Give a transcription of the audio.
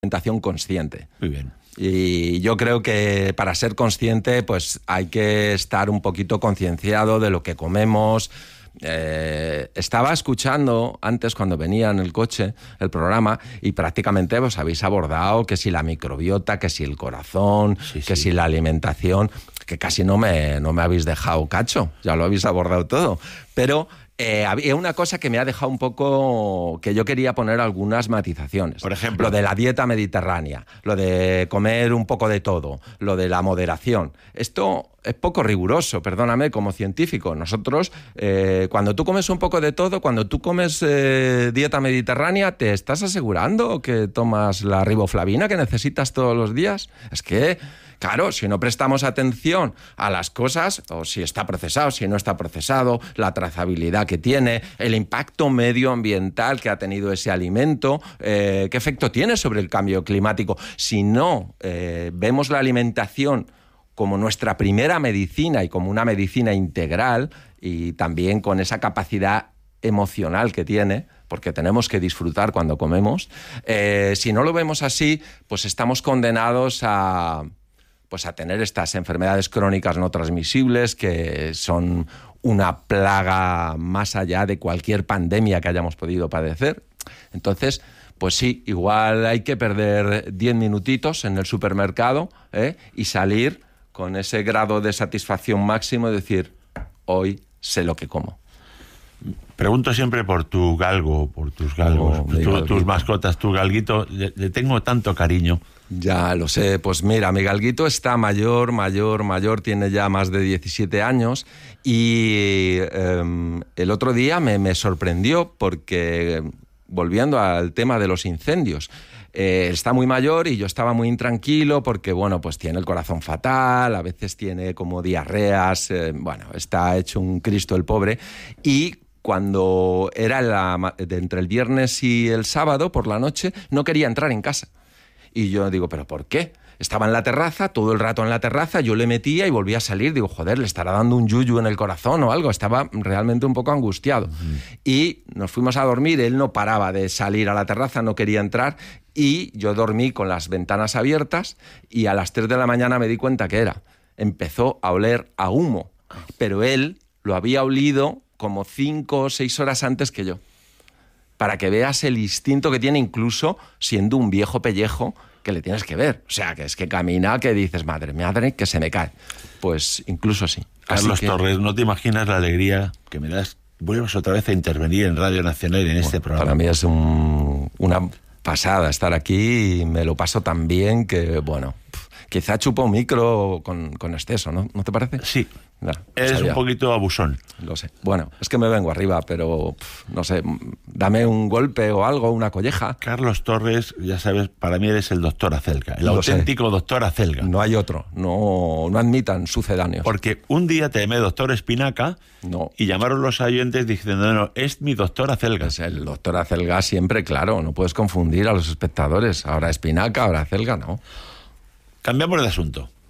alimentación consciente. Muy bien. Y yo creo que para ser consciente, pues hay que estar un poquito concienciado de lo que comemos. Estaba escuchando antes, cuando venía en el coche, el programa, y prácticamente pues habéis abordado que si la microbiota, que si el corazón, que si la alimentación, que casi no me habéis dejado cacho, ya lo habéis abordado todo. Pero había una cosa que me ha dejado un poco, que yo quería poner algunas matizaciones. Por ejemplo, lo de la dieta mediterránea, lo de comer un poco de todo, lo de la moderación. Esto es poco riguroso, perdóname, como científico. Nosotros, cuando tú comes un poco de todo, cuando tú comes dieta mediterránea, ¿te estás asegurando que tomas la riboflavina que necesitas todos los días? Es que, claro, si no prestamos atención a las cosas, o si está procesado, si no está procesado, la trazabilidad que tiene, el impacto medioambiental que ha tenido ese alimento, qué efecto tiene sobre el cambio climático. Si no vemos la alimentación como nuestra primera medicina y como una medicina integral, y también con esa capacidad emocional que tiene, porque tenemos que disfrutar cuando comemos, si no lo vemos así, pues estamos condenados a tener estas enfermedades crónicas no transmisibles que son una plaga más allá de cualquier pandemia que hayamos podido padecer. Entonces, pues sí, igual hay que perder 10 minutitos en el supermercado y salir con ese grado de satisfacción máximo y decir, hoy sé lo que como. Pregunto siempre por tu galgo, por tus galgos, tus mascotas, tu galguito. Le tengo tanto cariño. Ya lo sé, pues mira, mi galguito está mayor, tiene ya más de 17 años y el otro día me sorprendió porque, volviendo al tema de los incendios, está muy mayor y yo estaba muy intranquilo porque, bueno, pues tiene el corazón fatal, a veces tiene como diarreas, está hecho un Cristo el pobre. Y cuando era entre el viernes y el sábado por la noche, no quería entrar en casa. Y yo digo, ¿pero por qué? Estaba en la terraza, todo el rato en la terraza, yo le metía y volvía a salir. Digo, joder, le estará dando un yuyu en el corazón o algo. Estaba realmente un poco angustiado. Y nos fuimos a dormir, él no paraba de salir a la terraza, no quería entrar. Y yo dormí con las ventanas abiertas y a las 3 de la mañana me di cuenta que empezó a oler a humo. Pero él lo había olido como 5 o 6 horas antes que yo. Para que veas el instinto que tiene, incluso siendo un viejo pellejo, que le tienes que ver. O sea, que es que camina, que dices, madre, que se me cae. Pues incluso sí. Carlos Torres, no te imaginas la alegría que me das. Vuelves otra vez a intervenir en Radio Nacional en este programa. Para mí es una pasada estar aquí y me lo paso tan bien que, bueno, quizá chupo un micro con exceso, ¿no? ¿No te parece? Sí. No, eres un poquito abusón. Lo sé. Bueno, es que me vengo arriba, pero no sé, dame un golpe o algo, una colleja. Carlos Torres, ya sabes, para mí eres el doctor Acelga, el auténtico doctor Acelga. No hay otro, no admitan sucedáneos. Porque un día te llamé doctor Espinaca y llamaron los oyentes diciendo, no, es mi doctor Acelga. Es el doctor Acelga siempre, claro, no puedes confundir a los espectadores. Ahora Espinaca, ahora Acelga, no. Cambiamos de asunto.